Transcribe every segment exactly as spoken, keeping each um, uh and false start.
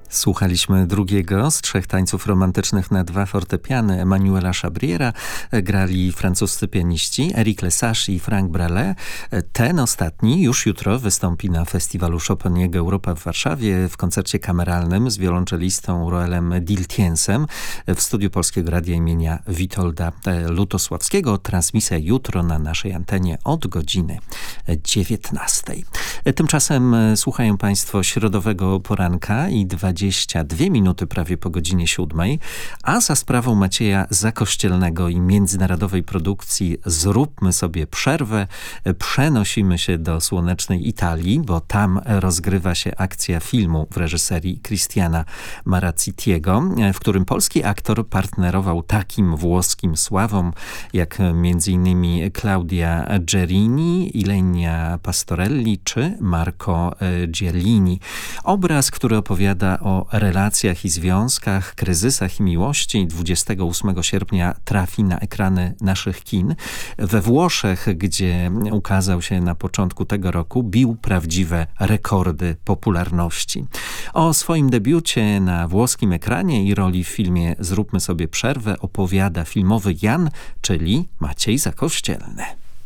Słuchaliśmy drugiego z trzech tańców romantycznych na dwa fortepiany Emanuela Chabriera. Grali francuscy pianiści Eric Lesage i Frank Bralet. Ten ostatni już jutro wystąpi na festiwalu Chopiniego Europa w Warszawie w koncercie kameralnym z wiolonczelistą Roelem Diltiensem w studiu Polskiego Radia imienia Witolda Lutosławskiego. Transmisja jutro na naszej antenie od godziny dziewiętnastej. Tymczasem słuchają Państwo środowego poranka i dwadzieścia dwie minuty prawie po godzinie siódmej, a za sprawą Macieja Zakościelnego i międzynarodowej produkcji Zróbmy sobie przerwę przenosimy się do słonecznej Italii, bo tam rozgrywa się akcja filmu w reżyserii Cristiana Marazzitiego, w którym polski aktor partnerował takim włoskim sławom jak między innymi Claudia Gerini, Ilenia Pastorelli czy Marco Giallini. Obraz, który opowiada o relacjach i związkach, kryzysach i miłości, dwudziestego ósmego sierpnia trafi na ekrany naszych kin. We Włoszech, gdzie ukazał się na początku tego roku, bił prawdziwe rekordy popularności. O swoim debiucie na włoskim ekranie i roli w filmie Zróbmy sobie przerwę opowiada filmowy Jan, czyli Maciej Zakościelny.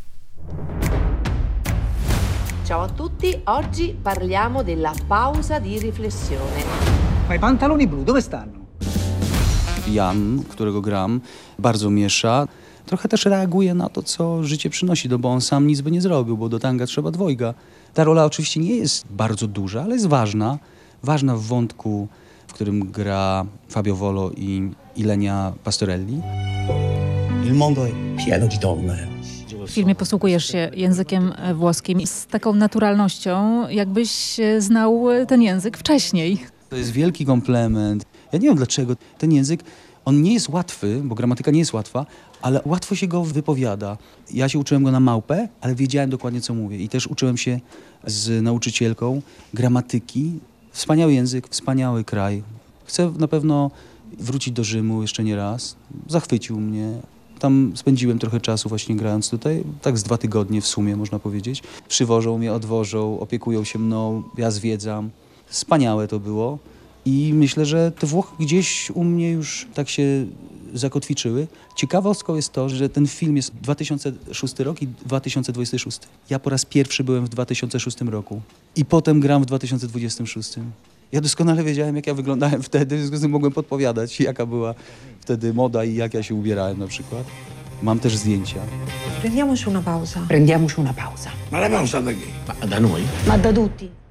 Ciao a tutti, oggi parliamo della pausa di riflessione. Ma i pantaloni blu dove stanno? Jan, którego gram, bardzo miesza. Trochę też reaguje na to, co życie przynosi, no bo on sam nic by nie zrobił, bo do tanga trzeba dwojga. Ta rola oczywiście nie jest bardzo duża, ale jest ważna. Ważna w wątku, w którym gra Fabio Volo i Ilenia Pastorelli. Il mondo è pieno di donne. W filmie posługujesz się językiem włoskim z taką naturalnością, jakbyś znał ten język wcześniej. To jest wielki komplement. Ja nie wiem dlaczego. Ten język, on nie jest łatwy, bo gramatyka nie jest łatwa, ale łatwo się go wypowiada. Ja się uczyłem go na małpę, ale wiedziałem dokładnie, co mówię. I też uczyłem się z nauczycielką gramatyki. Wspaniały język, wspaniały kraj. Chcę na pewno wrócić do Rzymu jeszcze nie raz. Zachwycił mnie. Tam spędziłem trochę czasu właśnie grając tutaj, tak z dwa tygodnie w sumie można powiedzieć. Przywożą mnie, odwożą, opiekują się mną, ja zwiedzam. Wspaniałe to było i myślę, że te Włochy gdzieś u mnie już tak się zakotwiczyły. Ciekawostką jest to, że ten film jest dwa tysiące szósty rok i dwa tysiące dwudziesty szósty. Ja po raz pierwszy byłem w dwa tysiące szóstym roku i potem gram w dwa tysiące dwudziestym szóstym. Ja doskonale wiedziałem, jak ja wyglądałem wtedy, w związku z tym mogłem podpowiadać, jaka była wtedy moda i jak ja się ubierałem na przykład. Mam też zdjęcia. Prendiamoci una pausa. Prendiamoci una pausa. Ma la pausa da chi? Ma da noi? Ma da tutti.